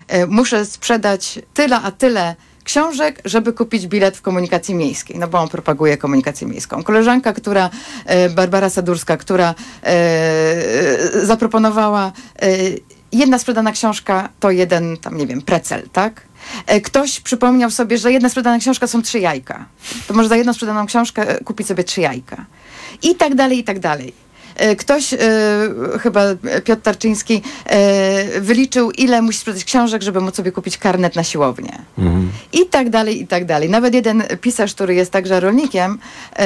muszę sprzedać tyle a tyle książek, żeby kupić bilet w komunikacji miejskiej, no bo on propaguje komunikację miejską. Koleżanka, Barbara Sadurska, która zaproponowała jedna sprzedana książka to jeden, tam nie wiem, precel, tak? Ktoś przypomniał sobie, że jedna sprzedana książka są 3 jajka. To może za jedną sprzedaną książkę kupić sobie 3 jajka. I tak dalej, i tak dalej. Ktoś, chyba Piotr Tarczyński, wyliczył, ile musi sprzedać książek, żeby móc sobie kupić karnet na siłownię. I tak dalej, i tak dalej. Nawet jeden pisarz, który jest także rolnikiem,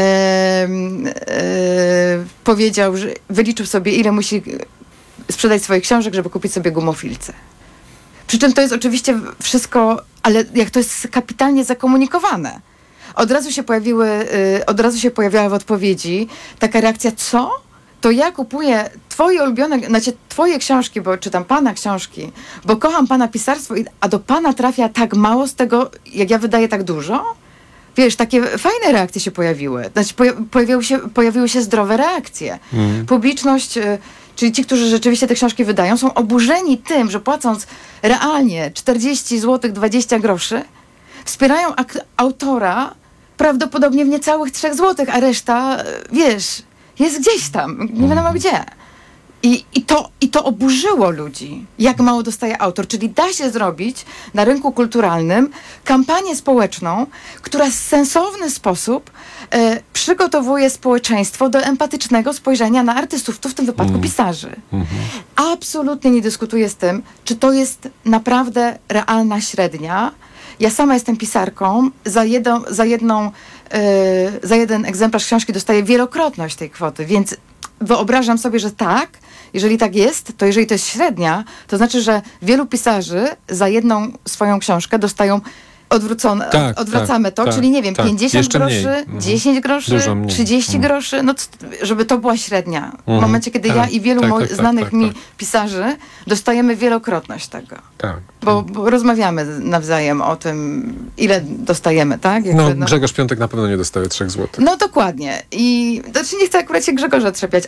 powiedział, że wyliczył sobie, ile musi sprzedać swoich książek, żeby kupić sobie gumofilce. Przy czym to jest oczywiście wszystko, ale jak to jest kapitalnie zakomunikowane. Od razu się pojawiała w odpowiedzi taka reakcja, co? To ja kupuję twoje ulubione, znaczy twoje książki, bo czytam pana książki, bo kocham pana pisarstwo, a do pana trafia tak mało z tego, jak ja wydaję tak dużo? Wiesz, takie fajne reakcje się pojawiły. Znaczy pojawiły się zdrowe reakcje. Publiczność, czyli ci, którzy rzeczywiście te książki wydają, są oburzeni tym, że płacąc realnie 40 zł 20 groszy, wspierają autora prawdopodobnie w niecałych 3 zł, a reszta, wiesz, jest gdzieś tam, nie wiadomo gdzie. I to oburzyło ludzi, jak mało dostaje autor. Czyli da się zrobić na rynku kulturalnym kampanię społeczną, która w sensowny sposób przygotowuje społeczeństwo do empatycznego spojrzenia na artystów, tu w tym wypadku pisarzy. Absolutnie nie dyskutuję z tym, czy to jest naprawdę realna średnia. Ja sama jestem pisarką, za jeden egzemplarz książki dostaję wielokrotność tej kwoty, więc wyobrażam sobie, że tak, jeżeli tak jest, to jeżeli to jest średnia, to znaczy, że wielu pisarzy za jedną swoją książkę dostają odwracamy to, czyli nie wiem, 50 jeszcze groszy, 10 groszy, 30 groszy, no żeby to była średnia. W momencie, kiedy ja i wielu znanych mi pisarzy dostajemy wielokrotność tego. Bo rozmawiamy nawzajem o tym, ile dostajemy, tak? Grzegorz Piątek na pewno nie dostaje 3 zł. No dokładnie. Znaczy nie chcę akurat się Grzegorza trzepiać,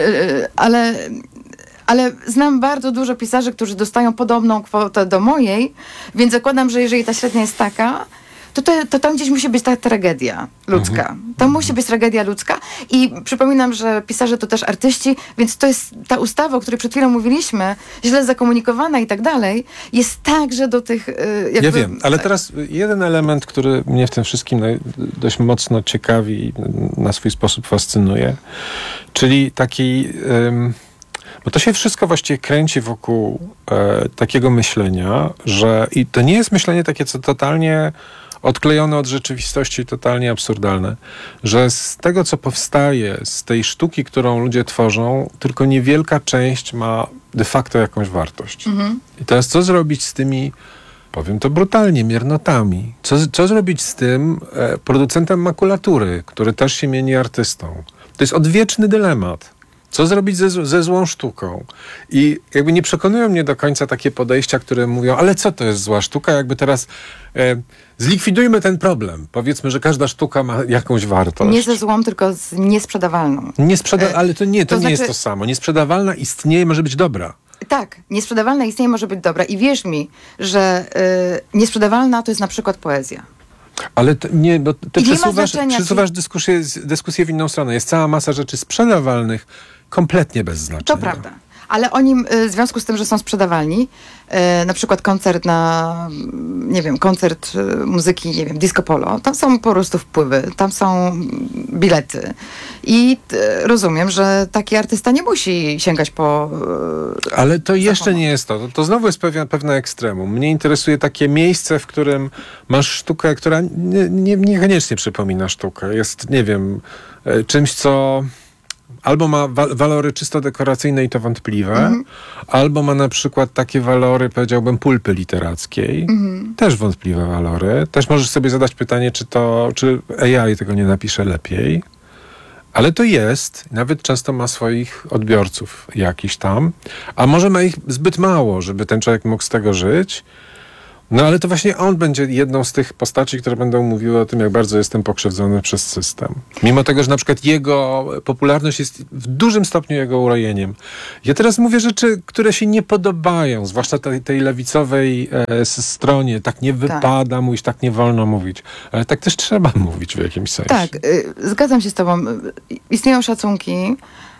ale znam bardzo dużo pisarzy, którzy dostają podobną kwotę do mojej, więc zakładam, że jeżeli ta średnia jest taka, to tam gdzieś musi być ta tragedia ludzka. To musi być tragedia ludzka i przypominam, że pisarze to też artyści, więc to jest ta ustawa, o której przed chwilą mówiliśmy, źle zakomunikowana i tak dalej, jest także do tych... Ja wiem, ale teraz jeden element, który mnie w tym wszystkim dość mocno ciekawi i na swój sposób fascynuje, czyli taki... Bo to się wszystko właściwie kręci wokół takiego myślenia, że i to nie jest myślenie takie, co totalnie odklejone od rzeczywistości, totalnie absurdalne, że z tego, co powstaje, z tej sztuki, którą ludzie tworzą, tylko niewielka część ma de facto jakąś wartość. I teraz co zrobić z tymi, powiem to brutalnie, miernotami? Co zrobić z tym producentem makulatury, który też się mieni artystą? To jest odwieczny dylemat. Co zrobić ze złą sztuką? I jakby nie przekonują mnie do końca takie podejścia, które mówią, ale co to jest zła sztuka? Jakby teraz zlikwidujmy ten problem. Powiedzmy, że każda sztuka ma jakąś wartość. Nie ze złą, tylko z niesprzedawalną. Ale to nie jest to samo. Niesprzedawalna istnieje, może być dobra. Tak, niesprzedawalna istnieje, może być dobra. I wierz mi, że niesprzedawalna to jest na przykład poezja. Ale nie, bo ty przesuwasz dyskusję w inną stronę. Jest cała masa rzeczy sprzedawalnych, kompletnie bez znaczenia. To prawda. Ale oni w związku z tym, że są sprzedawalni, na przykład koncert muzyki, disco polo, tam są po prostu wpływy, tam są bilety. I rozumiem, że taki artysta nie musi sięgać po... Ale to jeszcze nie jest to. To znowu jest pewne ekstremum. Mnie interesuje takie miejsce, w którym masz sztukę, która niekoniecznie przypomina sztukę. Jest, czymś, co... Albo ma walory czysto dekoracyjne i to wątpliwe, albo ma na przykład takie walory, powiedziałbym, pulpy literackiej. Też wątpliwe walory. Też możesz sobie zadać pytanie, czy AI tego nie napisze lepiej. Ale to jest, nawet często ma swoich odbiorców jakiś tam, a może ma ich zbyt mało, żeby ten człowiek mógł z tego żyć. No ale to właśnie on będzie jedną z tych postaci, które będą mówiły o tym, jak bardzo jestem pokrzywdzony przez system. Mimo tego, że na przykład jego popularność jest w dużym stopniu jego urojeniem. Ja teraz mówię rzeczy, które się nie podobają, zwłaszcza tej lewicowej stronie. Tak nie wypada mówić, tak nie wolno mówić. Ale tak też trzeba mówić w jakimś sensie. Tak, zgadzam się z tobą. Istnieją szacunki,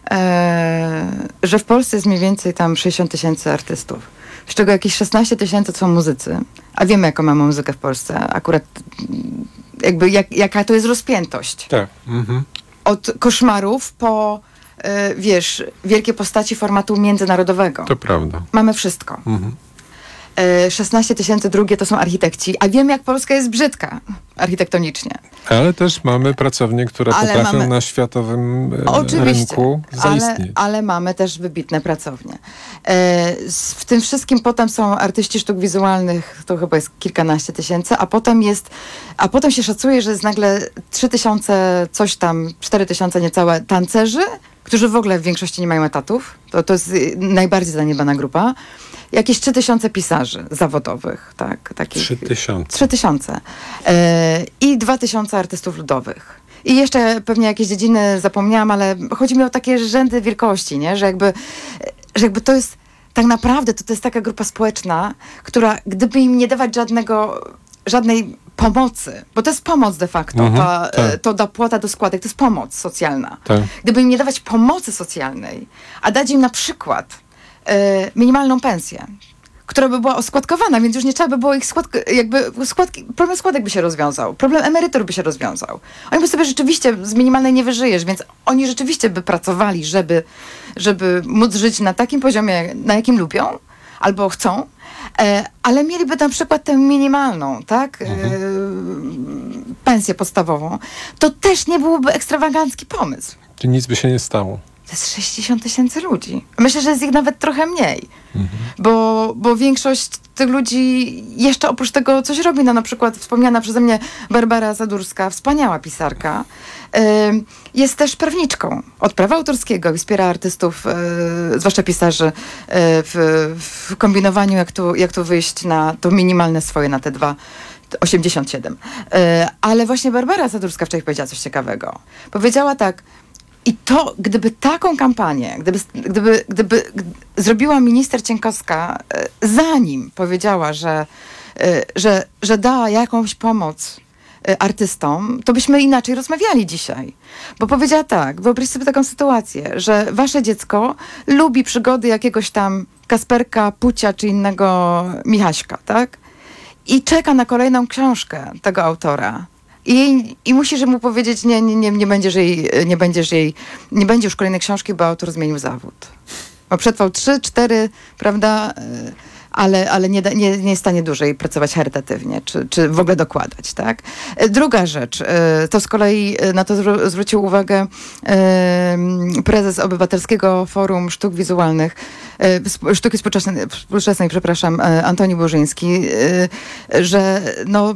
że w Polsce jest mniej więcej tam 60 000 artystów. Z czego jakieś 16 000 to są muzycy. A wiemy, jaką mamy muzykę w Polsce. Akurat jakby jaka to jest rozpiętość. Tak. Mhm. Od koszmarów po, wielkie postaci formatu międzynarodowego. To prawda. Mamy wszystko. 16 000 drugie to są architekci. A wiemy, jak Polska jest brzydka architektonicznie. Ale też mamy pracownie, które potrafią na światowym rynku zaistnieć. Ale mamy też wybitne pracownie. W tym wszystkim potem są artyści sztuk wizualnych, to chyba jest kilkanaście tysięcy, a potem się szacuje, że jest nagle 3000, coś tam, 4000 niecałe tancerzy, którzy w ogóle w większości nie mają etatów. To jest najbardziej zaniedbana grupa. Jakieś 3000 pisarzy zawodowych, tak? 3000. 3000. I 2000 artystów ludowych. I jeszcze pewnie jakieś dziedziny zapomniałam, ale chodzi mi o takie rzędy wielkości, nie? Że jakby to jest tak naprawdę to jest taka grupa społeczna, która gdyby im nie dawać żadnej pomocy, bo to jest pomoc de facto, to dopłata do składek, to jest pomoc socjalna. Tak. Gdyby im nie dawać pomocy socjalnej, a dać im na przykład minimalną pensję, która by była oskładkowana, więc już nie trzeba by było ich problem składek by się rozwiązał, problem emerytur by się rozwiązał. Oni by sobie rzeczywiście z minimalnej nie wyżyjesz, więc oni rzeczywiście by pracowali, żeby móc żyć na takim poziomie, na jakim lubią albo chcą, ale mieliby na przykład tę minimalną, tak? Pensję podstawową. To też nie byłby ekstrawagancki pomysł. Czy nic by się nie stało? To jest 60 000 ludzi. Myślę, że jest ich nawet trochę mniej. Bo większość tych ludzi jeszcze oprócz tego coś robi. No, na przykład wspomniana przeze mnie Barbara Sadurska, wspaniała pisarka, jest też prawniczką od prawa autorskiego i wspiera artystów, zwłaszcza pisarzy, w kombinowaniu, jak tu wyjść na to minimalne swoje, na te 2,87. Ale właśnie Barbara Sadurska wczoraj powiedziała coś ciekawego. Powiedziała tak: i to, gdyby taką kampanię, gdyby zrobiła minister Cienkowska, zanim powiedziała, że da jakąś pomoc artystom, to byśmy inaczej rozmawiali dzisiaj. Bo powiedziała tak: wyobraź sobie taką sytuację, że wasze dziecko lubi przygody jakiegoś tam Kasperka, Pucia czy innego Michaśka, tak? I czeka na kolejną książkę tego autora. I musisz mu powiedzieć, nie będzie już kolejnej książki, bo autor zmienił zawód. Bo przetrwał 3-4, prawda, ale nie jest w stanie dłużej pracować charytatywnie, czy w ogóle dokładać, tak? Druga rzecz, to z kolei na to zwrócił uwagę prezes Obywatelskiego Forum Sztuk Wizualnych, Sztuki Współczesnej, przepraszam, Antoni Burzyński, że no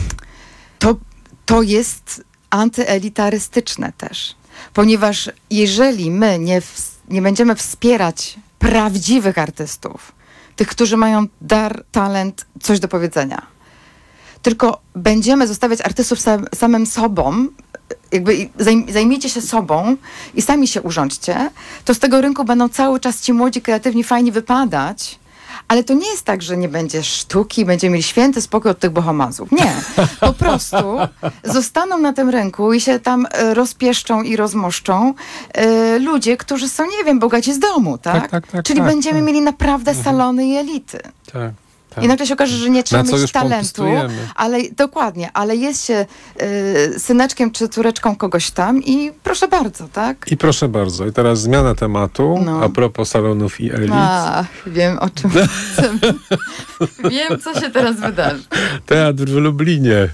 to jest antyelitarystyczne też. Ponieważ jeżeli my nie będziemy wspierać prawdziwych artystów, tych, którzy mają dar, talent, coś do powiedzenia, tylko będziemy zostawiać artystów samym sobą, jakby zajmijcie się sobą i sami się urządźcie, to z tego rynku będą cały czas ci młodzi, kreatywni, fajni wypadać. Ale to nie jest tak, że nie będzie sztuki, będziemy mieli święty spokój od tych bohomazów. Nie. Po prostu zostaną na tym rynku i się tam rozpieszczą i rozmoszczą ludzie, którzy są, nie wiem, bogaci z domu, tak? Czyli będziemy mieli naprawdę salony i elity. Tak. I nagle się okaże, że nie trzeba mieć talentu, ale jest się syneczkiem czy córeczką kogoś tam i proszę bardzo, tak? I proszę bardzo. I teraz zmiana tematu, a propos salonów i elit. Wiem, o czym chcę. Wiem, co się teraz wydarzy. Teatr w Lublinie.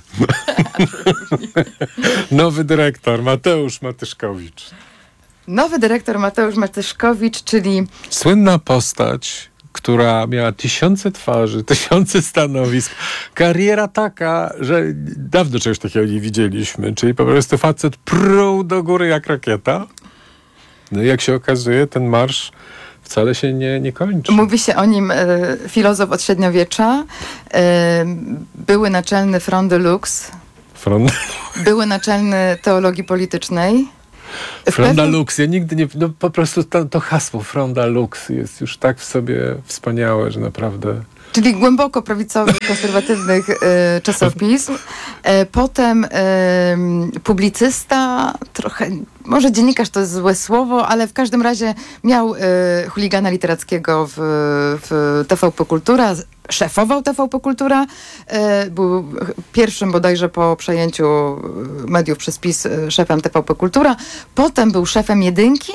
Nowy dyrektor, Mateusz Matyszkowicz. Nowy dyrektor Mateusz Matyszkowicz, czyli... Słynna postać, która miała 1000 twarzy, 1000 stanowisk. Kariera taka, że dawno czegoś takiego nie widzieliśmy. Czyli po prostu facet pruł do góry jak rakieta. No i jak się okazuje, ten marsz wcale się nie kończy. Mówi się o nim filozof od średniowiecza, były naczelny Front de Lux, były naczelny teologii politycznej. Fronda Lux, ja nigdy nie... No po prostu to hasło Fronda Lux jest już tak w sobie wspaniałe, że naprawdę... Czyli głęboko prawicowych, konserwatywnych czasopism. Potem publicysta, trochę, może dziennikarz to jest złe słowo, ale w każdym razie miał chuligana literackiego w TVP Kultura, szefował TVP Kultura, był pierwszym bodajże po przejęciu mediów przez PiS szefem TVP Kultura, potem był szefem Jedynki,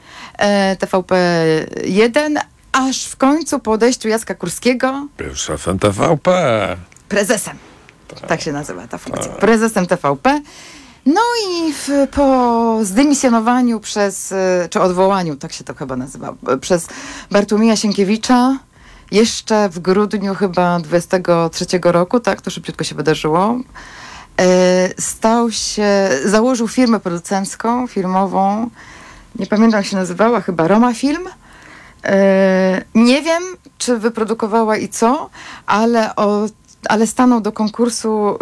TVP1, aż w końcu po odejściu Jacka Kurskiego był szefem TVP. Prezesem. Tak się nazywa ta funkcja. Prezesem TVP. No i po zdymisjonowaniu czy odwołaniu, tak się to chyba nazywa, przez Bartłomieja Sienkiewicza, jeszcze w grudniu chyba 23 roku, tak, to szybciutko się wydarzyło, założył firmę producencką, filmową, nie pamiętam jak się nazywała, chyba Roma Film. Nie wiem, czy wyprodukowała i co, ale stanął do konkursu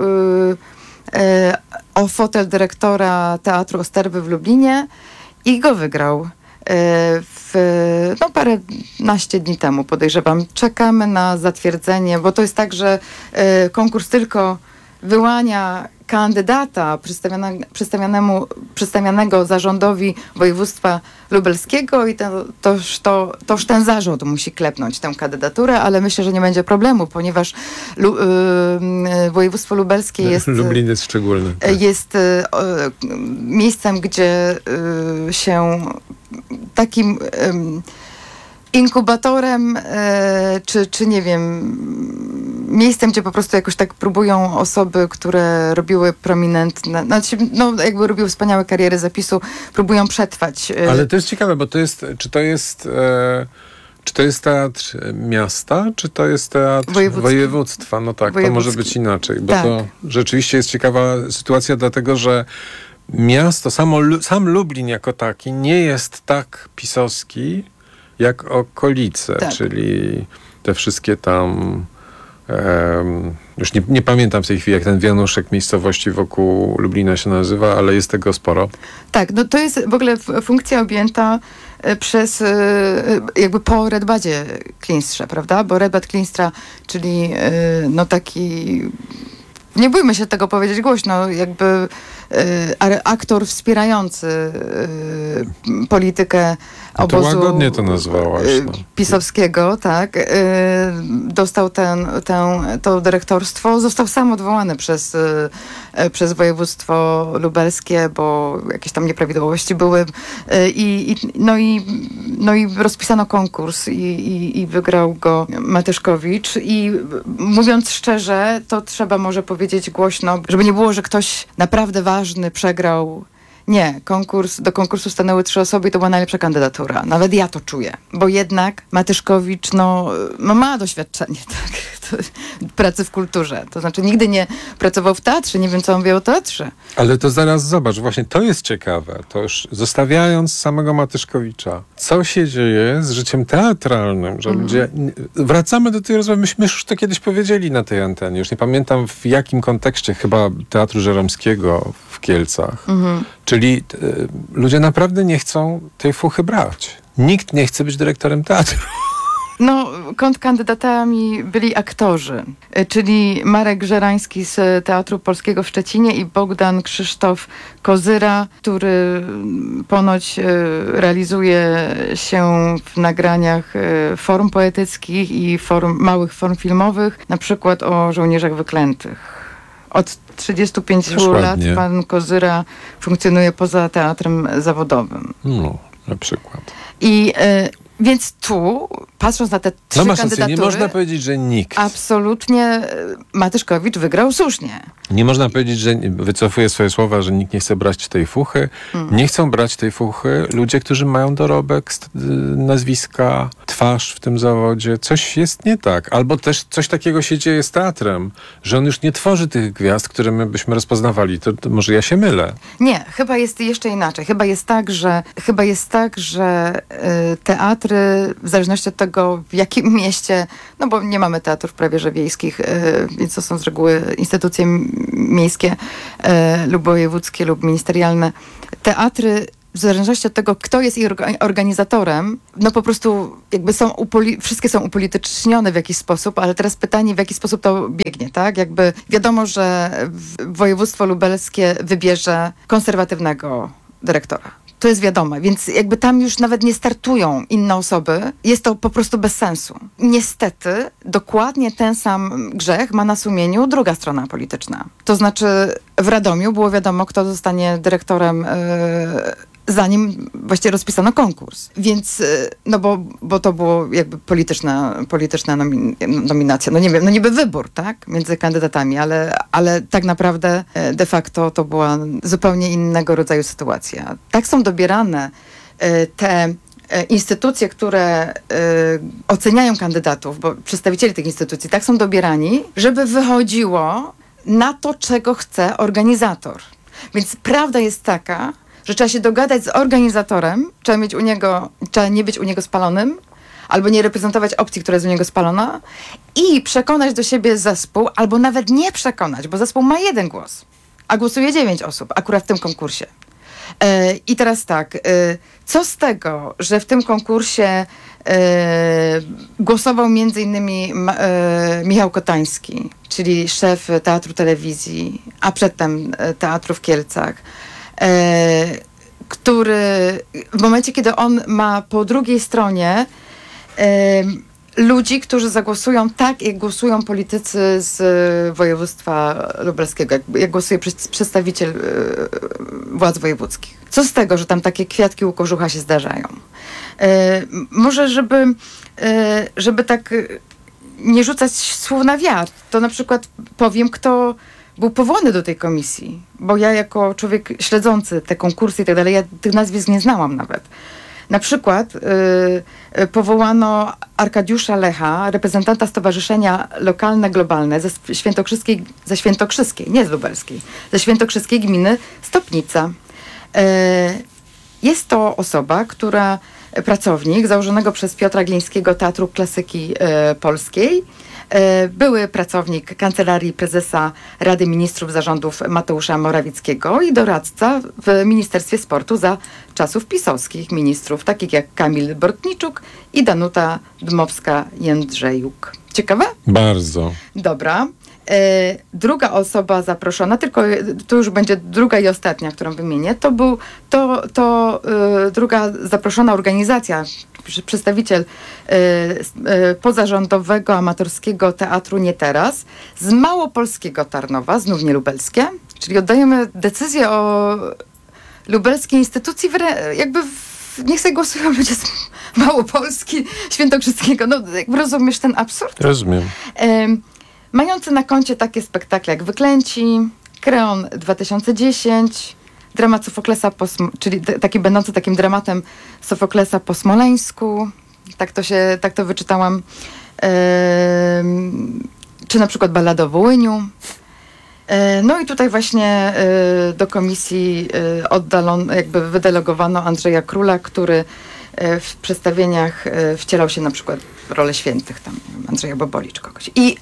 o fotel dyrektora Teatru Osterwy w Lublinie i go wygrał. Paręnaście dni temu, podejrzewam. Czekamy na zatwierdzenie, bo to jest tak, że konkurs tylko wyłania kandydata przedstawianego zarządowi województwa lubelskiego i toż ten zarząd musi klepnąć tę kandydaturę, ale myślę, że nie będzie problemu, ponieważ województwo lubelskie jest... Lublin jest szczególny. Tak. Jest miejscem, gdzie się takim... inkubatorem, czy nie wiem, miejscem, gdzie po prostu jakoś tak próbują osoby, które robiły prominentne, jakby robiły wspaniałe kariery zapisu, próbują przetrwać. Ale to jest ciekawe, bo czy to jest teatr miasta, czy to jest teatr województwa? No tak, to może być inaczej, bo tak. To rzeczywiście jest ciekawa sytuacja, dlatego że miasto, sam Lublin jako taki nie jest tak pisowski, jak okolice, tak. Czyli te wszystkie tam, już nie pamiętam w tej chwili, jak ten wianuszek miejscowości wokół Lublina się nazywa, ale jest tego sporo. Tak, no to jest w ogóle funkcja objęta przez, jakby po Redbadzie Klinstrze, prawda? Bo Redbad Klinstra, czyli taki, nie bójmy się tego powiedzieć głośno, jakby aktor wspierający politykę obozu to łagodnie to nazwałaś, pisowskiego, tak. Dostał to dyrektorstwo. Został sam odwołany przez województwo lubelskie, bo jakieś tam nieprawidłowości były. No i rozpisano konkurs i wygrał go Matyszkowicz. I mówiąc szczerze, to trzeba może powiedzieć głośno, żeby nie było, że ktoś naprawdę ważny przegrał. Nie, do konkursu stanęły 3 osoby i to była najlepsza kandydatura. Nawet ja to czuję, bo jednak Matyszkowicz ma doświadczenie pracy w kulturze. To znaczy nigdy nie pracował w teatrze, nie wiem co on wie o teatrze. Ale to zaraz zobacz, właśnie to jest ciekawe. To już zostawiając samego Matyszkowicza, co się dzieje z życiem teatralnym, że ludzie... Wracamy do tej rozmowy, myśmy już to kiedyś powiedzieli na tej antenie, już nie pamiętam w jakim kontekście, chyba Teatru Żeromskiego w Kielcach. Czyli ludzie naprawdę nie chcą tej fuchy brać. Nikt nie chce być dyrektorem teatru. Kontrkandydatami byli aktorzy, czyli Marek Żerański z Teatru Polskiego w Szczecinie i Bogdan Krzysztof Kozyra, który ponoć realizuje się w nagraniach form poetyckich i małych form filmowych, na przykład o żołnierzach wyklętych. Od 35 lat pan Kozyra funkcjonuje poza teatrem zawodowym. Na przykład. Więc tu, patrząc na te 3 kandydatury... nie można powiedzieć, że nikt. Absolutnie Matyszkowicz wygrał słusznie. Nie można powiedzieć, że wycofuję swoje słowa, że nikt nie chce brać tej fuchy. Nie chcą brać tej fuchy ludzie, którzy mają dorobek, nazwiska, twarz w tym zawodzie. Coś jest nie tak. Albo też coś takiego się dzieje z teatrem, że on już nie tworzy tych gwiazd, które my byśmy rozpoznawali. To może ja się mylę. Nie, chyba jest jeszcze inaczej. Chyba jest tak, że teatry, w zależności od tego, w jakim mieście, no bo nie mamy teatrów prawie że wiejskich, więc to są z reguły instytucje miejskie lub wojewódzkie lub ministerialne. Teatry, w zależności od tego, kto jest ich organizatorem, no po prostu jakby wszystkie są upolitycznione w jakiś sposób, ale teraz pytanie, w jaki sposób to biegnie, tak? Jakby wiadomo, że województwo lubelskie wybierze konserwatywnego dyrektora. To jest wiadome, więc jakby tam już nawet nie startują inne osoby. Jest to po prostu bez sensu. Niestety, dokładnie ten sam grzech ma na sumieniu druga strona polityczna. To znaczy w Radomiu było wiadomo, kto zostanie dyrektorem, zanim właściwie rozpisano konkurs. Więc, no bo to było jakby polityczna nominacja. No nie wiem, no niby wybór, tak? Między kandydatami, ale tak naprawdę de facto to była zupełnie innego rodzaju sytuacja. Tak są dobierane te instytucje, które oceniają kandydatów, bo przedstawiciele tych instytucji tak są dobierani, żeby wychodziło na to, czego chce organizator. Więc prawda jest taka, że trzeba się dogadać z organizatorem, trzeba nie być u niego spalonym, albo nie reprezentować opcji, która jest u niego spalona i przekonać do siebie zespół, albo nawet nie przekonać, bo zespół ma 1 głos, a głosuje 9 osób, akurat w tym konkursie. I teraz tak, co z tego, że w tym konkursie głosował między innymi Michał Kotański, czyli szef Teatru Telewizji, a przedtem Teatru w Kielcach, który w momencie, kiedy on ma po drugiej stronie ludzi, którzy zagłosują tak, jak głosują politycy z województwa lubelskiego, jak głosuje przedstawiciel władz wojewódzkich. Co z tego, że tam takie kwiatki u kożucha się zdarzają? Może, żeby tak nie rzucać słów na wiatr, to na przykład powiem, kto był powołany do tej komisji, bo ja jako człowiek śledzący te konkursy i tak dalej, ja tych nazwisk nie znałam nawet. Na przykład powołano Arkadiusza Lecha, reprezentanta Stowarzyszenia Lokalne Globalne ze Świętokrzyskiej, nie z lubelskiej, ze Świętokrzyskiej gminy Stopnica. Jest to osoba, pracownik założonego przez Piotra Glińskiego Teatru Klasyki Polskiej, były pracownik Kancelarii Prezesa Rady Ministrów Zarządów Mateusza Morawieckiego i doradca w Ministerstwie Sportu za czasów pisowskich ministrów, takich jak Kamil Bortniczuk i Danuta Dmowska-Jędrzejuk. Ciekawe? Bardzo. Dobra. Druga osoba zaproszona, tylko to już będzie druga i ostatnia, którą wymienię, to druga zaproszona organizacja, przedstawiciel pozarządowego, amatorskiego teatru Nie Teraz z małopolskiego Tarnowa, znów nie lubelskie, czyli oddajemy decyzję o lubelskiej instytucji, niech sobie głosują ludzie z Małopolski, Świętokrzyskiego. No, jakby rozumiesz ten absurd? Rozumiem. Mający na koncie takie spektakle jak Wyklęci, Kreon 2010, dramat Sofoklesa, czyli taki będący takim dramatem Sofoklesa po smoleńsku, tak to wyczytałam, czy na przykład Ballada o Wołyniu. No i tutaj właśnie do komisji wydelegowano Andrzeja Króla, który w przedstawieniach wcielał się na przykład w rolę świętych, tam Andrzeja Boboli czy kogoś. I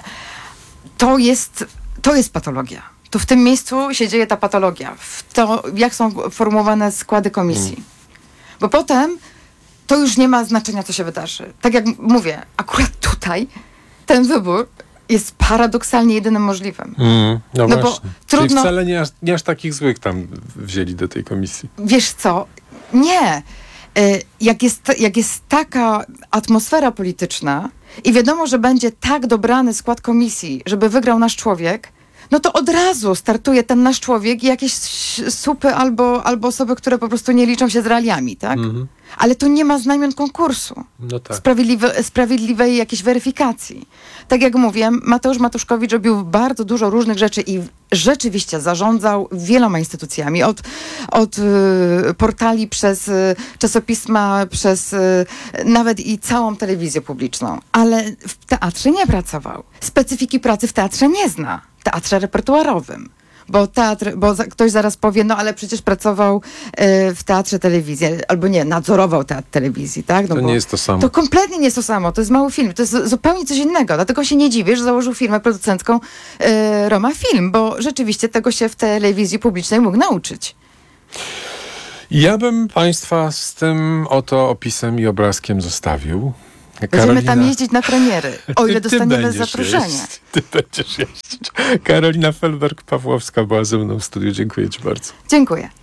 to jest patologia. To w tym miejscu się dzieje ta patologia. W to, jak są formułowane składy komisji. Bo potem to już nie ma znaczenia, co się wydarzy. Tak jak mówię, akurat tutaj ten wybór jest paradoksalnie jedynym możliwym. No bo trudno... Czyli wcale nie aż takich złych tam wzięli do tej komisji. Wiesz co? Nie. Jak jest taka atmosfera polityczna i wiadomo, że będzie tak dobrany skład komisji, żeby wygrał nasz człowiek, no to od razu startuje ten nasz człowiek i jakieś supy albo osoby, które po prostu nie liczą się z realiami, tak? Ale to nie ma znamion konkursu. No tak. Sprawiedliwej jakiejś weryfikacji. Tak jak mówię, Mateusz Matuszkowicz robił bardzo dużo różnych rzeczy i rzeczywiście zarządzał wieloma instytucjami. Od portali przez czasopisma, przez nawet i całą telewizję publiczną. Ale w teatrze nie pracował. Specyfiki pracy w teatrze nie zna. W teatrze repertuarowym. Bo ktoś zaraz powie, no ale przecież pracował w teatrze telewizji, albo nie, nadzorował teatr telewizji, tak? No To nie jest to samo. To kompletnie nie jest to samo, to jest mały film, to jest zupełnie coś innego, dlatego się nie dziwię, że założył firmę producencką Roma Film, bo rzeczywiście tego się w telewizji publicznej mógł nauczyć. Ja bym państwa z tym oto opisem i obrazkiem zostawił. Będziemy tam jeździć na premiery, o ile Ty dostaniemy będziesz zaproszenie. jeździć. Ty będziesz jeździć. Karolina Felberg-Pawłowska była ze mną w studiu. Dziękuję ci bardzo. Dziękuję.